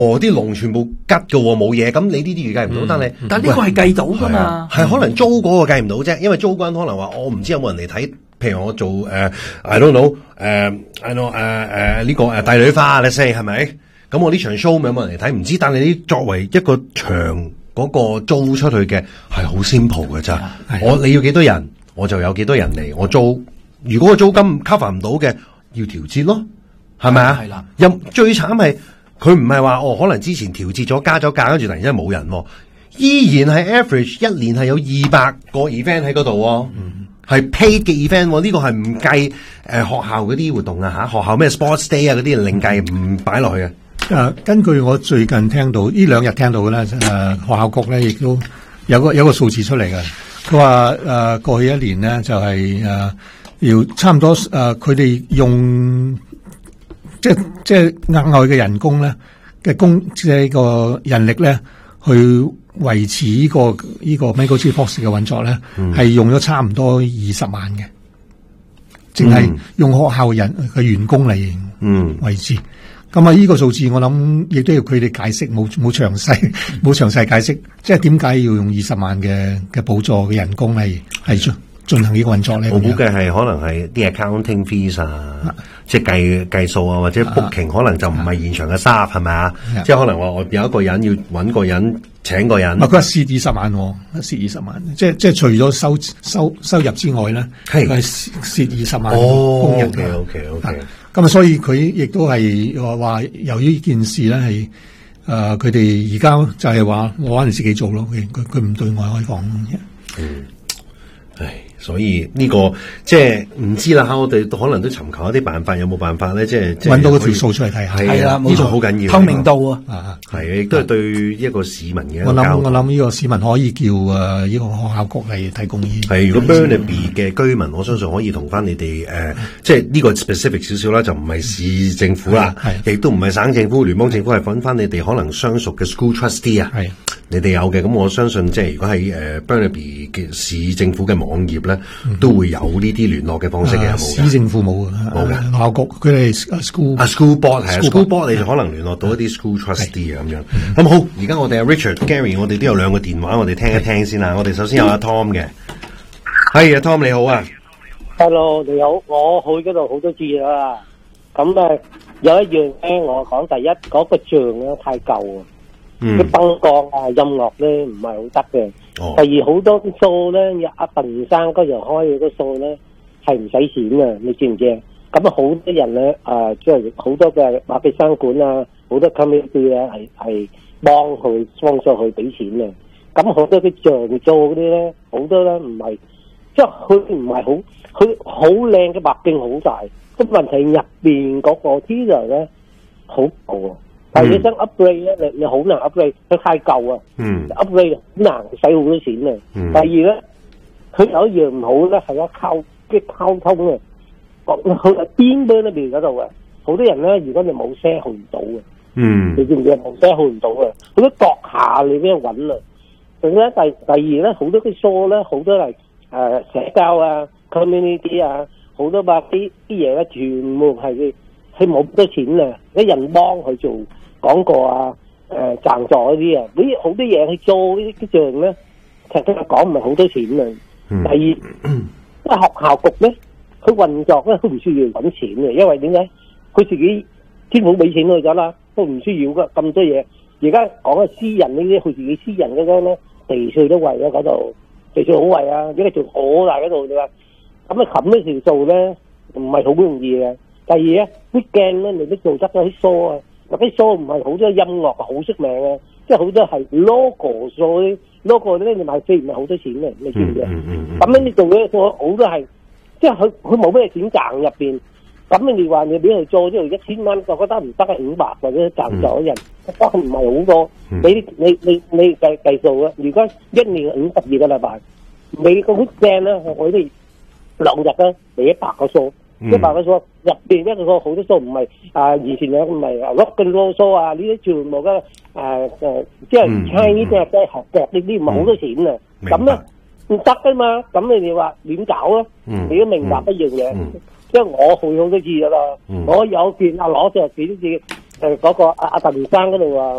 啲籠全部吉嘅喎，冇嘢，咁你呢啲預計唔到， 但呢個係計到噶嘛？ 係可能租嗰個計唔到啫，因為租嗰人可能話我唔知有冇人嚟睇，譬如我做I don't know 呢個帝女花let's say係咪？咁我呢場 show 咪有冇人嚟睇唔知，但係你作為一個場嗰個租出去嘅係好 simple 嘅咋，你要幾多人我就有幾多人嚟我租，如果個租金 cover 唔到嘅要調節咯，係咪啊？係啦，最慘係佢唔係話可能之前調節咗加咗價，跟住突然間冇人，依然係 average 一年係有200個 event 喺嗰度，係 paid 嘅 event，呢個係唔計學校嗰啲活動啊吓，學校咩 sports day 啊嗰啲另計唔擺落去嘅。 根據我最近聽到呢2日聽到嘅咧，學校局咧亦都有個數字出嚟嘅。佢話過去一年咧就係要差唔多佢哋用即係額外嘅人工咧嘅即係個人力咧去維持呢個 Maple Fox 嘅運作咧，係用咗差唔多20萬嘅，淨係用學校人嘅員工嚟維持。咁啊，呢個數字我諗亦都要佢哋解釋，冇詳細解釋，即係點解要用20萬嘅補助嘅人工係進行呢個運作咧？ 我估計係可能係啲 accounting fees 即係計數啊，或者 booking 可能就唔係現場嘅 staff 係咪啊？即係可能話我有一個人要搵個人請個人。佢話蝕20萬，蝕20萬，即係除咗收入之外咧，係蝕20萬工人嘅。 OK。 咁所以佢亦都係話，由於呢件事咧係佢哋而家就係話我可能自己做咯，佢唔對外開放嘅。 所以呢個即係唔知啦，我哋可能都尋求一啲辦法，有冇辦法咧？即係揾到嗰條數出嚟睇下。 係啦，呢個好緊要， 透明度啊， 係亦都係對一個市民嘅。 我諗呢個市民可以叫呢個學校局嚟提供意見。 係如果 Burnaby 嘅居民，我相信可以同翻你哋即係呢個 specific 少少啦，就唔係市政府啦，亦都唔係省政府、聯邦政府，係揾翻你哋可能相屬嘅 school trustee 啊。你哋有嘅，咁我相信即係如果喺Burnaby 嘅市政府嘅網頁咧，都會有呢啲聯絡嘅方式嘅，有冇？ 市政府冇嘅，冇嘅。學校局佢哋 school board 係 school board，你就可能聯絡到一啲 school trustee 啊咁樣。咁好，而家我哋阿 Richard、Gary， 我哋都有2個電話，我哋聽一聽先啦。我哋首先有阿 Tom 嘅，係阿 Tom 你好啊 ，Hello 你好，我去嗰度好多次啦。咁有一樣咧，我講第一嗰個像咧太舊啊。啲燈光啊、音樂咧唔係好得嘅。第二好多啲 show 咧，阿鄧生嗰日開嘅嗰 show 咧係唔使錢嘅，你知唔知啊？咁好多人咧即係好多嘅馬屁生館啊，好多 community 咧係幫佢去俾錢嘅。咁好多啲像做嗰啲咧，好多咧唔係，即係佢唔係佢好靚嘅白鏡好大，咁問題入邊嗰個 teaser 咧好舊啊。但係你想 upgrade 咧，你好難 upgrade， 佢太舊啊。upgrade 好難，使好多錢啊。第二咧，佢有一樣唔好咧，係交通啊。佢係邊邊嗰邊嗰度啊？好多人咧，如果你冇車去唔到嘅。你知唔知啊？冇車去唔到嘅，好多閣下你邊度揾啊？仲咧第二咧，好多啲 show 咧，好多係社交啊、community 啊，好多啲嘢咧，全部係佢冇多錢啊！啲人幫佢做廣告啊、贊助嗰啲啊，好多嘢去做呢啲像咧，其實講唔係好多錢啊。第二，因為學校局咧，佢運作咧都唔需要揾錢嘅，因為點解？佢自己政府俾錢去咗啦，都唔需要噶咁多嘢。而家講嘅私人呢啲，佢自己私人嗰間咧，地稅都貴啊，嗰度地稅好貴啊，而家做好大嗰度你話，咁啊冚呢條數咧，唔係好容易嘅。第二咧，啲鏡咧，你都做得嗰啲 show 啊，嗱啲 show 唔係好多音樂好出名啊，即係好多係 logo show 啲 logo 咧，你買飛唔係好多錢嘅，你知唔知啊？咁樣你做嘅好多係，即係佢冇咩錢賺入邊，咁你話你俾佢做呢度1000蚊，我覺得唔得啊，500或者賺咗人，覺得唔係好多。你計數啊？如果1年52個禮拜，你嗰啲鏡咧，我哋2日咧，你100個 show。100個 show 入邊一個 show 好多 show 唔係以前有唔係 rock and show 啊，呢啲全部嘅即係 Chinese 嘅學呢啲唔係好多錢啊，咁咧唔得噶嘛，咁你哋話點搞啊？你都明白一樣嘢，即係我去好多次噶啦，我有件攞咗幾多次嗰個阿鄧生嗰度啊。